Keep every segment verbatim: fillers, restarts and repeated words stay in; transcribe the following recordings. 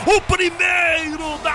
o primeiro da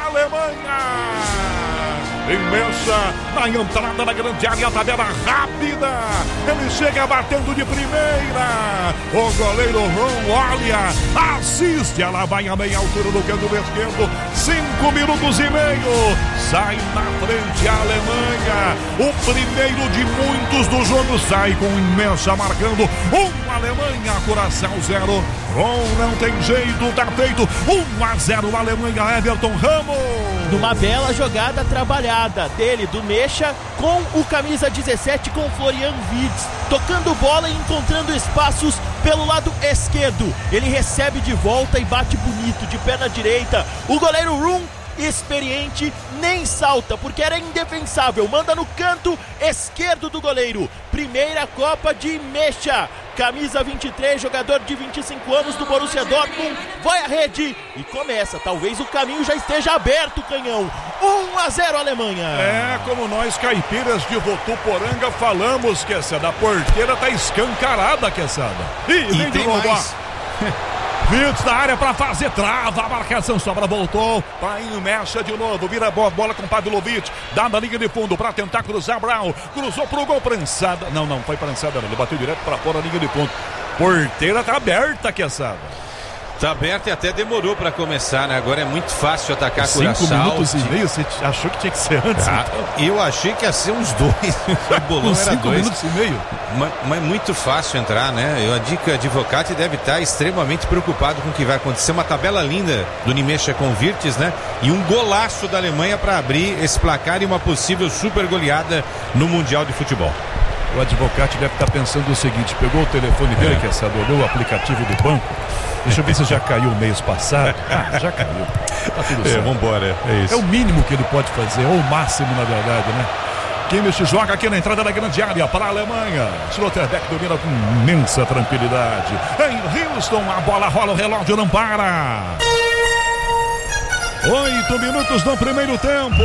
Alemanha. Em Mecha, na entrada da grande área, tabela rápida. Ele chega batendo de primeira. O goleiro Ron olha, assiste. Ela vai a meia altura do canto esquerdo. Cinco minutos e meio. Sai na frente a Alemanha. O primeiro de muitos do jogo sai com o Mecha marcando. Um Alemanha, Curaçao zero. Ron não tem jeito, tá feito. Um a zero Alemanha, Everton Ramos. Numa bela jogada trabalhada dele, do Mecha, com o camisa dezessete, com Florian Wirtz, tocando bola e encontrando espaços pelo lado esquerdo. Ele recebe de volta e bate bonito, de perna direita. O goleiro Rum, experiente, nem salta, porque era indefensável. Manda no canto esquerdo do goleiro. Primeira Copa de Mecha. Camisa vinte e três, jogador de vinte e cinco anos do Borussia Dortmund. Vai à rede e começa. Talvez o caminho já esteja aberto, Canhão. um a zero Alemanha. É, como nós caipiras de Votuporanga falamos, que essa da porteira tá escancarada, que essa. Ih, e vem de novo, Wirtz na área para fazer, trava a marcação, sobra, voltou, vai em Mecha de novo, vira a bola com Pavlovic, dá na linha de fundo para tentar cruzar Brown, cruzou pro gol, prensada, não, não foi prensada não, ele bateu direto para fora a linha de fundo, porteira tá aberta, Quesada. Tá aberto e até demorou para começar, né? Agora é muito fácil atacar Curaçao. Cinco minutos e meio, você achou que tinha que ser antes? Ah, então? Eu achei que ia ser uns dois. O bolão era cinco dois. minutos e meio. Mas, mas muito fácil entrar, né? Eu digo que a Advocati deve estar extremamente preocupado com o que vai acontecer. Uma tabela linda do Nimecha com Wirtz, né? E um golaço da Alemanha para abrir esse placar e uma possível super goleada no Mundial de Futebol. O Advocati deve estar pensando o seguinte: pegou o telefone dele, é. que essa olhou o aplicativo do banco. Deixa eu ver se já caiu o mês passado. Ah, já caiu. Tá tudo certo. É, vambora, é isso. É o mínimo que ele pode fazer, ou o máximo, na verdade, né? Kimmich joga aqui na entrada da grande área para a Alemanha. Schlotterbeck domina com imensa tranquilidade. Em Houston, a bola rola, o relógio não para. Oito minutos no primeiro tempo.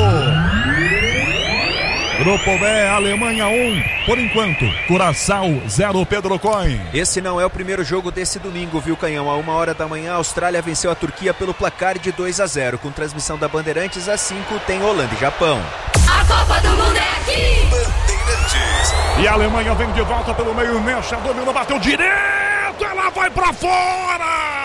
Grupo B, Alemanha um, por enquanto, Curaçao zero, Pedro Coin. Esse não é o primeiro jogo desse domingo, viu, Canhão? A uma hora da manhã, a Austrália venceu a Turquia pelo placar de dois a zero. Com transmissão da Bandeirantes, às cinco tem Holanda e Japão. A Copa do Mundo é aqui! Bandeirantes. E a Alemanha vem de volta pelo meio, Mecha dominou, bateu direto, ela vai pra fora!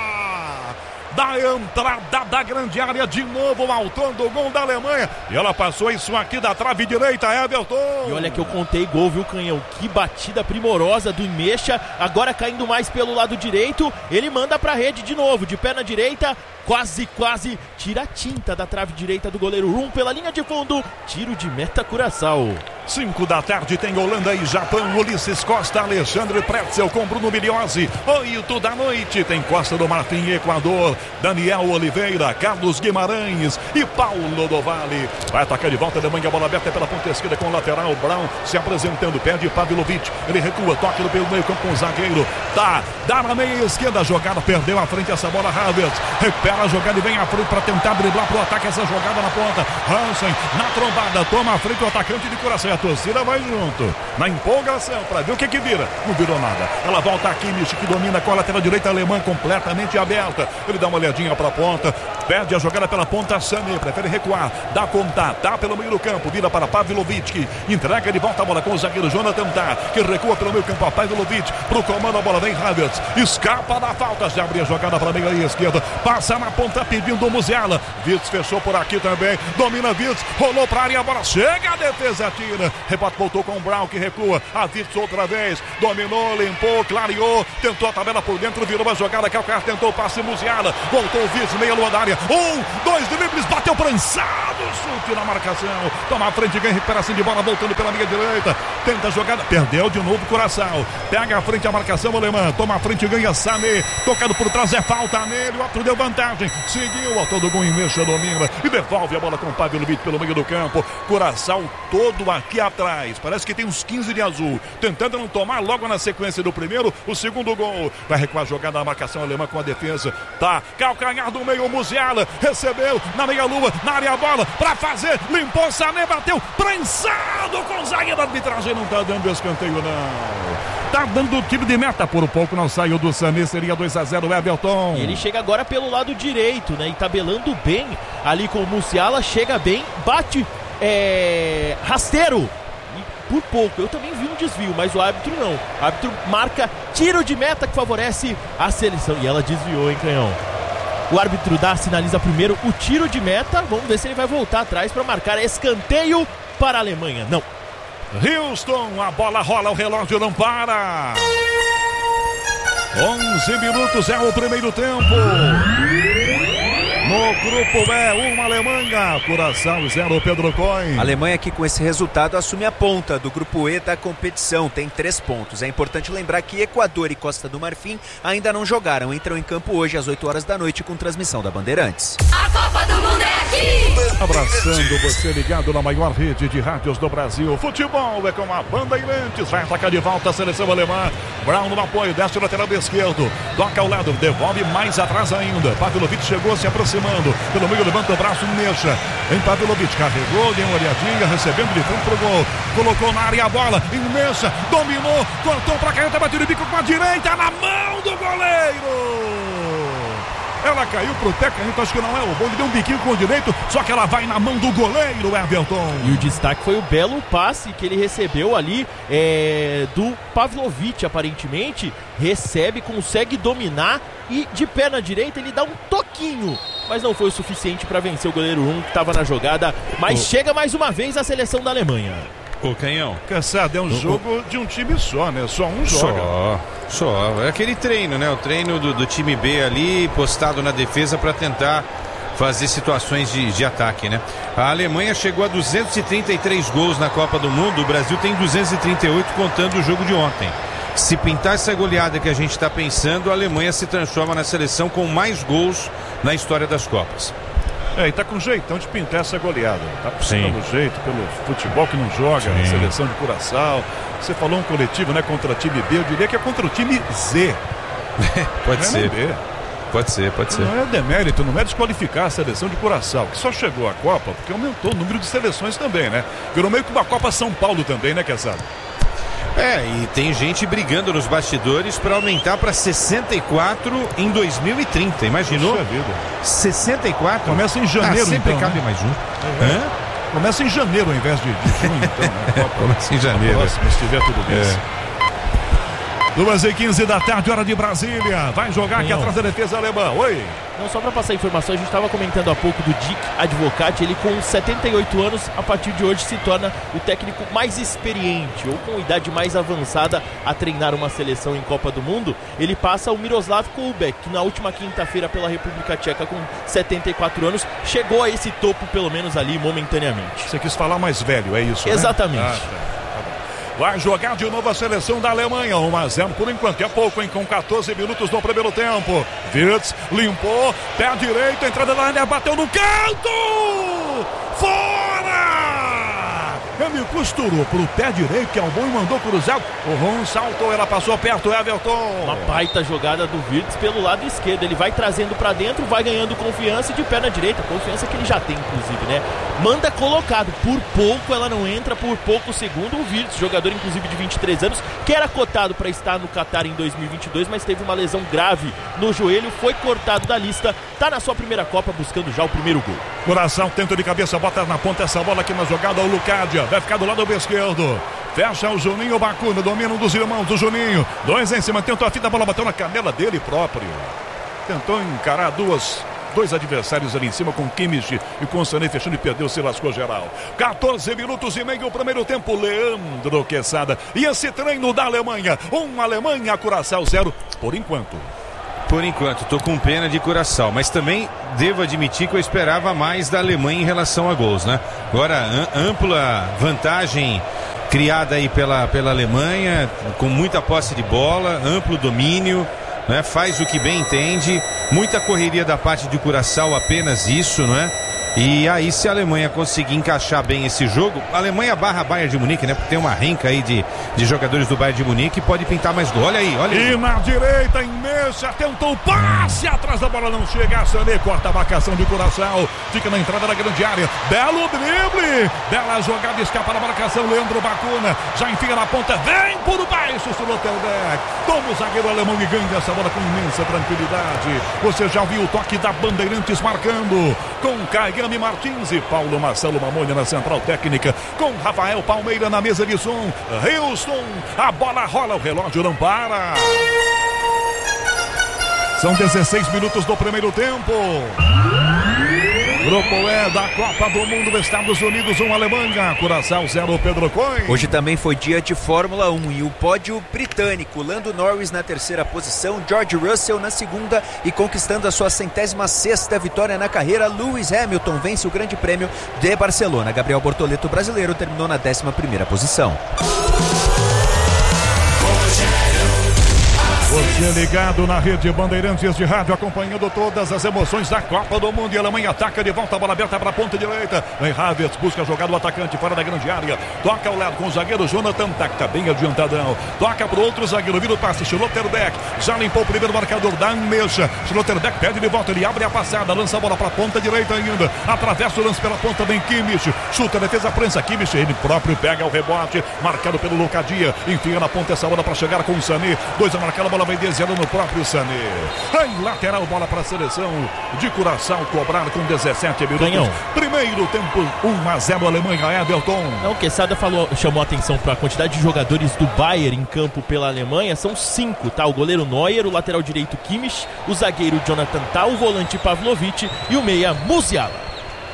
Da entrada da grande área, de novo maltando o gol da Alemanha, e ela passou isso aqui da trave direita, Everton. E olha que eu contei gol, viu, Canhão? Que batida primorosa do Mecha, agora caindo mais pelo lado direito, ele manda pra rede de novo, de perna direita, quase, quase tira a tinta da trave direita do goleiro Rum pela linha de fundo, tiro de meta Curaçao. Cinco da tarde tem Holanda e Japão, Ulisses Costa, Alexandre Pretzel com Bruno Miliose. Oito da noite tem Costa do Marfim, Equador, Daniel Oliveira, Carlos Guimarães e Paulo do Vale. Vai atacar de volta, Alemanha, bola aberta pela ponta esquerda com o lateral, Brown se apresentando, perde Pavlovic, ele recua, toca no meio campo com o zagueiro, tá, dá na meia esquerda, a jogada, perdeu à frente essa bola, Havertz, recupera a jogada e vem à frente para tentar driblar pro ataque essa jogada na ponta, Hansen na trombada, toma à frente o atacante de Curaçao. A torcida vai junto, na empolgação, para ver o que que vira. Não virou nada. Ela volta aqui, Kimmich, que domina com a lateral direita alemã completamente aberta. Ele dá uma olhadinha para a ponta, perde a jogada pela ponta, Sané prefere recuar, dá contato, dá pelo meio do campo, vira para Pavlovic, entrega de volta a bola com o zagueiro Jonathan Tah, que recua pelo meio campo a Pavlovic, pro comando a bola vem Havertz, escapa da falta, já abre a jogada para a meia esquerda, passa na ponta pedindo o Musiala, Wirtz fechou por aqui também, domina Wirtz, rolou para a área, a bola chega, a defesa tira. Rebote voltou com o Brown, que recua, a Wirtz outra vez, dominou, limpou, clareou, tentou a tabela por dentro, virou uma jogada, que o cara tentou o passe, Musiala, voltou o Wirtz, meia lua da área, um, dois dribles, bateu prensado, chute na marcação, toma a frente, ganha recuperação de bola, voltando pela linha direita, tenta a jogada, perdeu de novo Curaçao, pega a frente a marcação alemã, toma a frente, ganha Sané, tocado por trás, é falta nele, o outro deu vantagem, seguiu, a todo gol em Mecha, domina, e devolve a bola com o Pavlovic pelo meio do campo, Curaçao todo aqui atrás, parece que tem uns quinze de azul, tentando não tomar logo na sequência do primeiro, o segundo gol, vai recuar a jogada da marcação alemã com a defesa, tá, calcanhar do meio, o Musiala, recebeu, na meia lua, na área a bola, pra fazer, limpou, Sané, bateu, prensado com o zagueiro, a arbitragem não tá dando escanteio não, tá dando tiro de meta, por pouco não saiu do Sami, seria dois a zero Everton. E ele chega agora pelo lado direito, né, e tabelando bem ali com o Musiala, chega bem, bate é, rasteiro, e por pouco, eu também vi um desvio, mas o árbitro não, o árbitro marca tiro de meta que favorece a seleção, e ela desviou, hein, Canhão? O árbitro dá, sinaliza primeiro o tiro de meta, vamos ver se ele vai voltar atrás para marcar escanteio para a Alemanha, não. Houston, a bola rola, o relógio não para. onze minutos é o primeiro tempo. No grupo B, uma Alemanha, Curaçao zero, Pedro Coin. A Alemanha que com esse resultado assume a ponta do grupo E da competição, tem três pontos. É importante lembrar que Equador e Costa do Marfim ainda não jogaram, entram em campo hoje às oito horas da noite com transmissão da Bandeirantes. A Copa do Mundo é aqui! Abraçando você ligado na maior rede de rádios do Brasil. Futebol é com a Bandeirantes. Vai atacar de volta a seleção alemã. Brown no apoio, desce o lateral esquerdo. Toca ao lado, devolve mais atrás ainda. Pavlovic chegou se aproximando. Pelo meio levanta o braço, mexa. Em Pavlovic, carregou, deu uma olhadinha, recebendo de frente pro gol. Colocou na área a bola, em mexa, dominou, cortou pra canhota, bateu de bico com a direita, na mão do goleiro. Ela caiu pro pé, canhota, acho que não é o bom, ele deu um biquinho com o direito, só que ela vai na mão do goleiro, Everton. E o destaque foi o belo passe que ele recebeu ali é, do Pavlovic, aparentemente, recebe, consegue dominar e de perna direita ele dá um toquinho, mas não foi o suficiente para vencer o goleiro um que estava na jogada, mas oh. chega mais uma vez a seleção da Alemanha. Ô, Canhão. Cansado, é um jogo de um time só, né? Só um joga. Só, só. É aquele treino, né? O treino do, do time B ali, postado na defesa para tentar fazer situações de, de ataque, né? A Alemanha chegou a duzentos e trinta e três gols na Copa do Mundo, o Brasil tem duzentos e trinta e oito contando o jogo de ontem. Se pintar essa goleada que a gente está pensando, a Alemanha se transforma na seleção com mais gols na história das Copas. É, e tá com jeitão de pintar essa goleada. Tá pelo jeito, pelo futebol que não joga, Sim. seleção de Curaçao. Você falou um coletivo, né, contra o time B, eu diria que é contra o time Z. Pode não ser. É B. Pode ser, pode ser. Não é demérito, não é desqualificar a seleção de Curaçao, que só chegou à Copa porque aumentou o número de seleções também, né? Virou meio que uma Copa São Paulo também, né, Quesada? É, e tem gente brigando nos bastidores para aumentar para sessenta e quatro em dois mil e trinta, imaginou? Puxa vida. sessenta e quatro? Começa em janeiro, ah, sempre então, cabe né? mais um. É. Hã? Começa em janeiro ao invés de, de junho, então, né? Começa em janeiro. Próximo, se estiver tudo bem. É. duas e quinze da tarde, hora de Brasília. Vai jogar aqui atrás da defesa alemã. Oi. Não, só para passar informação, a gente estava comentando há pouco do Dick Advocat. Ele com setenta e oito anos, a partir de hoje se torna o técnico mais experiente ou com idade mais avançada a treinar uma seleção em Copa do Mundo. Ele passa o Miroslav Koubek, que na última quinta-feira pela República Tcheca com setenta e quatro anos, chegou a esse topo pelo menos ali momentaneamente. Você quis falar mais velho, é isso, Exatamente. Né? Ah, tá. Vai jogar de novo a seleção da Alemanha, um a zero por enquanto, é pouco, hein? Com quatorze minutos no primeiro tempo. Wirtz limpou, pé direito, entrada da área, bateu no canto! Fora! Ele costurou pro pé direito, que é um bom, e mandou cruzado. O Ron saltou, ela passou perto, Everton. Uma baita jogada do Wirtz pelo lado esquerdo. Ele vai trazendo pra dentro, vai ganhando confiança, e de perna direita, confiança que ele já tem, inclusive, né? Manda colocado, por pouco ela não entra, por pouco segundo. O Wirtz, jogador inclusive de vinte e três anos, que era cotado para estar no Qatar em dois mil e vinte e dois, mas teve uma lesão grave no joelho, foi cortado da lista, tá na sua primeira Copa buscando já o primeiro gol. Coração, tenta de cabeça, bota na ponta essa bola aqui na jogada, o Lucadia vai ficar do lado esquerdo, fecha o Juninho Bacuna, domina um dos irmãos do Juninho, dois em cima, tentou a fita, a bola bateu na canela dele próprio, tentou encarar duas dois adversários ali em cima com Kimmich e com o Sané fechando e perdeu, se lascou geral. quatorze minutos e meio, o primeiro tempo, Leandro Quesada. E esse treino da Alemanha, um Alemanha, Curaçao zero, por enquanto. Por enquanto, tô com pena de Curaçao, mas também devo admitir que eu esperava mais da Alemanha em relação a gols, né? Agora, ampla vantagem criada aí pela, pela Alemanha, com muita posse de bola, amplo domínio, né? Faz o que bem entende, muita correria da parte de Curaçao, apenas isso, não é? E aí, se a Alemanha conseguir encaixar bem esse jogo, a Alemanha barra Bayern de Munique, né? Porque tem uma renca aí de, de jogadores do Bayern de Munique, pode pintar mais gol. Olha aí, olha aí. E na direita, em Mecha, tentou o passe atrás da bola, não chega. Sané corta a marcação de Curaçao, fica na entrada da grande área. Belo drible, bela jogada, escapa da marcação. Leandro Bacuna já enfia na ponta, vem por baixo, Schlotterbeck. Toma o zagueiro alemão e ganha essa bola com imensa tranquilidade. Você já viu o toque da Bandeirantes marcando com Caiane Martins e Paulo Marcelo Mamoni na central técnica, com Rafael Palmeira na mesa de som. Houston, a bola rola, o relógio não para. São dezesseis minutos do primeiro tempo. Grupo E da Copa do Mundo, Estados Unidos um, Alemanha, Curaçao zero, Pedro Coin. Hoje também foi dia de Fórmula um e o pódio britânico, Lando Norris na terceira posição, George Russell na segunda e conquistando a sua centésima sexta vitória na carreira, Lewis Hamilton vence o Grande Prêmio de Barcelona. Gabriel Bortoleto, brasileiro, terminou na décima primeira posição. Você ligado na rede Bandeirantes de rádio, acompanhando todas as emoções da Copa do Mundo. E a Alemanha ataca de volta, a bola aberta para a ponta direita. Vem Havertz, busca jogar o atacante fora da grande área. Toca ao lado com o zagueiro Jonathan Tah, que tá bem adiantadão. Toca pro outro zagueiro, vira o passe, Schlotterbeck. Já limpou o primeiro marcador da Mecha. Schlotterbeck pede de volta, ele abre a passada, lança a bola para a ponta direita ainda. Atravessa o lance pela ponta, vem Kimmich. Chuta a defesa, prensa Kimmich, ele próprio pega o rebote, marcado pelo Locadia. Enfia na ponta essa bola para chegar com o Sané. Dois a marcar, a bola vai desviando no próprio Sané. Em lateral, bola para a seleção de Curaçao cobrar com dezessete minutos. Canhão. Primeiro tempo, um a zero Alemanha, Everton. Não, o Quesada falou, chamou a atenção para a quantidade de jogadores do Bayern em campo pela Alemanha. São cinco, tá? O goleiro Neuer, o lateral direito Kimmich, o zagueiro Jonathan Tah, o volante Pavlovic e o meia Musiala.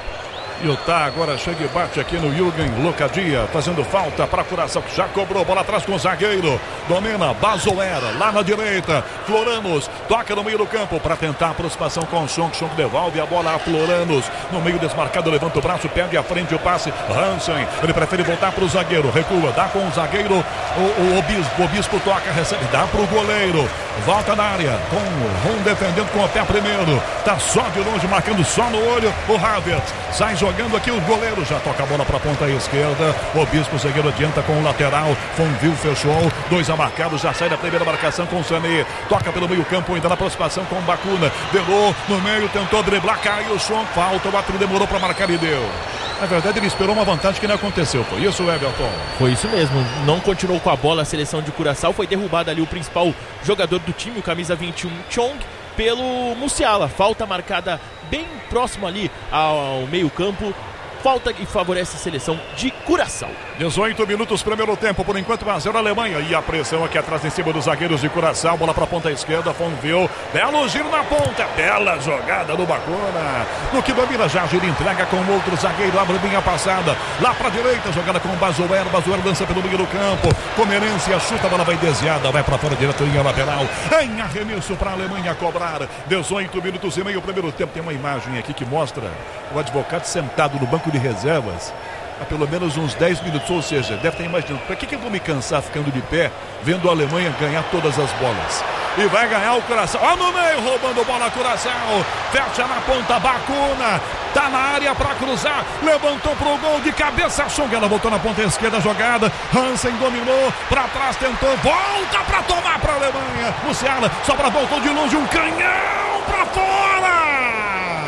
E o Tá agora chega e bate aqui no Jürgen Locadia, fazendo falta para Curaçao, que já cobrou, bola atrás com o zagueiro. Domina Bazoera, lá na direita. Floranos, toca no meio do campo para tentar a aproximação com o Schonk. Schonk devolve a bola a Floranos. No meio desmarcado, levanta o braço, perde a frente o passe. Hansen, ele prefere voltar para o zagueiro. Recua, dá com o zagueiro. O, o Obispo, o Obispo toca, recebe, dá para o goleiro. Volta na área, com o Ron defendendo com o pé primeiro. Tá só de longe, marcando só no olho. O Havertz sai jogando aqui o goleiro, já toca a bola para a ponta esquerda. O Obispo, o zagueiro adianta com o lateral. Fonville fechou, dois a marcados, já sai da primeira marcação com o Sané. Toca pelo meio campo, ainda na aproximação com o Bacuna. Delou no meio, tentou driblar, caiu o som, falta, o árbitro demorou para marcar e deu. Na verdade, ele esperou uma vantagem que não aconteceu. Foi isso, Everton? Foi isso mesmo. Não continuou com a bola a seleção de Curaçao. Foi derrubado ali o principal jogador do time, o camisa vinte e um, Chong, pelo Musiala. Falta marcada bem próximo ali ao meio campo. Falta que favorece a seleção de Curaçao. dezoito minutos, primeiro tempo, por enquanto um a zero Alemanha. E a pressão aqui atrás em cima dos zagueiros de Curaçao. Bola para a ponta esquerda, Fonville. Belo giro na ponta, bela jogada do Bacuna. No que domina já, gira, entrega com o outro zagueiro, abre bem a passada. Lá para a direita, jogada com o Bazoer. Bazoer lança pelo meio do campo. Comerência, chuta, a bola vai desviada, vai para fora, direto em lateral. Em arremesso para a Alemanha cobrar. dezoito minutos e meio, primeiro tempo. Tem uma imagem aqui que mostra o advogado sentado no banco de reservas há pelo menos uns dez minutos, ou seja, deve estar imaginando, para que, que eu vou me cansar ficando de pé vendo a Alemanha ganhar todas as bolas? E vai ganhar o Curaçao, ó no meio, roubando bola Curaçao, fecha na ponta, Bacuna, tá na área para cruzar, levantou pro gol de cabeça, Schonk, ela voltou na ponta esquerda, jogada, Hansen dominou, para trás tentou, volta para tomar para a Alemanha, Musiala, só para voltou de longe, um canhão para fora!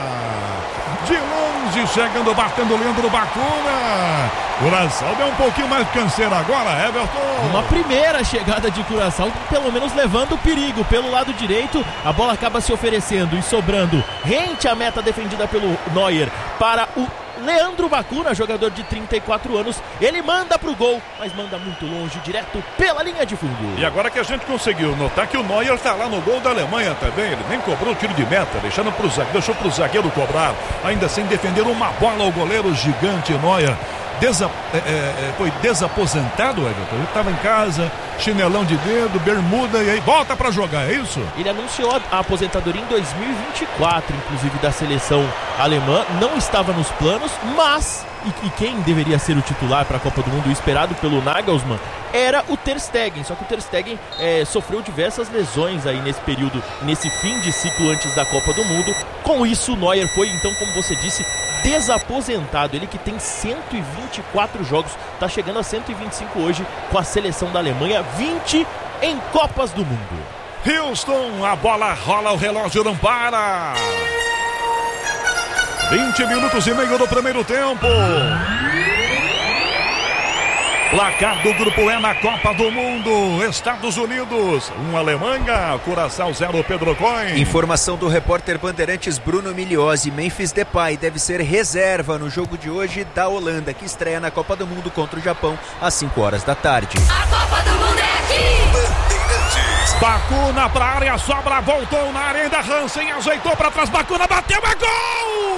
De longe, chegando, batendo, Leandro Bacuna. Curaçao deu um pouquinho mais de canseira agora, Everton. Uma primeira chegada de Curaçao, pelo menos levando o perigo pelo lado direito. A bola acaba se oferecendo e sobrando rente à meta defendida pelo Neuer para o Leandro Bacuna, jogador de trinta e quatro anos. Ele manda pro gol, mas manda muito longe, direto pela linha de fundo. E agora que a gente conseguiu notar que o Neuer tá lá no gol da Alemanha também. Ele nem cobrou o tiro de meta, deixando pro zagueiro, deixou pro zagueiro cobrar, ainda sem defender uma bola ao goleiro gigante Neuer. Desa, é, é, foi desaposentado, Everton. Ele estava em casa, chinelão de dedo, bermuda, e aí volta para jogar, é isso? Ele anunciou a aposentadoria em dois mil e vinte e quatro, inclusive da seleção alemã. Não estava nos planos, mas e, e quem deveria ser o titular para a Copa do Mundo, esperado pelo Nagelsmann, era o Ter Stegen. Só que o Ter Stegen é, sofreu diversas lesões aí nesse período, nesse fim de ciclo antes da Copa do Mundo. Com isso, o Neuer foi, então, como você disse, desaposentado. Ele que tem cento e vinte e quatro jogos, está chegando a cento e vinte e cinco hoje com a seleção da Alemanha, vinte em Copas do Mundo. Houston, a bola rola, o relógio não para. vinte minutos e meio do primeiro tempo. Placar do Grupo E na Copa do Mundo. Estados Unidos, um Alemanha, Curaçao zero, Pedro Coin. Informação do repórter Bandeirantes Bruno Migliozzi. Memphis Depay deve ser reserva no jogo de hoje da Holanda, que estreia na Copa do Mundo contra o Japão às cinco horas da tarde. A Copa do Mundo é aqui. Bacuna pra área, sobra, voltou na área, ainda Hansen ajeitou pra trás, Bacuna bateu, é gol!